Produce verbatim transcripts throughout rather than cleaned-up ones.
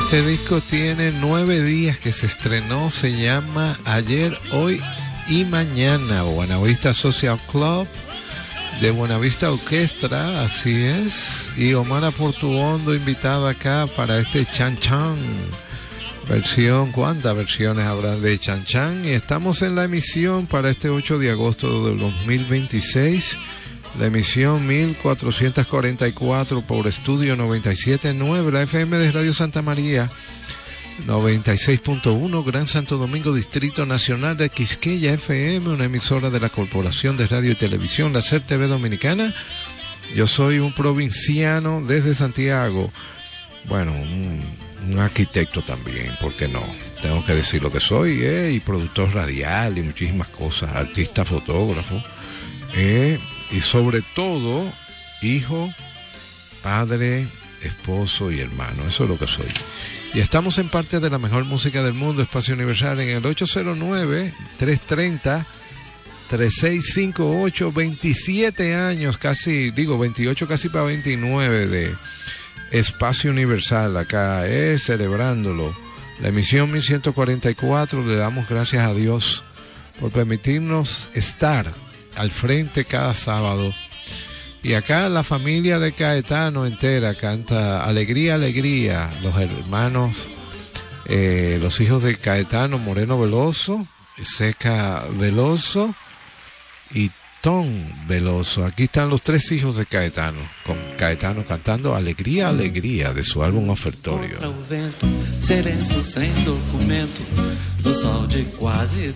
Este disco tiene nueve días que se estrenó, se llama Ayer, Hoy y Mañana, Buenavista Social Club, de Buenavista Orquestra, así es, y Omar Portuondo invitada acá para este Chan Chan, versión, ¿cuántas versiones habrá de Chan Chan? Y estamos en la emisión para este ocho de agosto del dos mil veintiséis, la emisión mil cuatrocientos cuarenta y cuatro por Estudio noventa y siete punto nueve, la F M de Radio Santa María, noventa y seis punto uno, Gran Santo Domingo, Distrito Nacional de Quisqueya F M, una emisora de la Corporación de Radio y Televisión, la C E R T V Dominicana. Yo soy un provinciano desde Santiago, bueno, un, un arquitecto también, ¿por qué no? Tengo que decir lo que soy, eh, y productor radial y muchísimas cosas, artista, fotógrafo, eh, y sobre todo, hijo, padre, esposo y hermano, eso es lo que soy. Y estamos en parte de la mejor música del mundo, Espacio Universal, en el ocho cero nueve, tres tres cero, tres seis cinco ocho, veintisiete años, casi, digo veintiocho, casi para veintinueve de Espacio Universal, acá, eh, celebrándolo. La emisión mil ciento cuarenta y cuatro, le damos gracias a Dios por permitirnos estar al frente cada sábado. Y acá la familia de Caetano entera canta Alegría, Alegría, los hermanos, eh, los hijos de Caetano, Moreno Veloso, Seca Veloso y Tom Veloso. Aquí están los tres hijos de Caetano, con Caetano cantando Alegría, Alegría, de su álbum Ofertório. Contra o vento, sereno sem documento, no sol de quase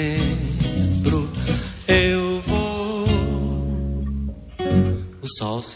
dezembro, eu vou. O sol se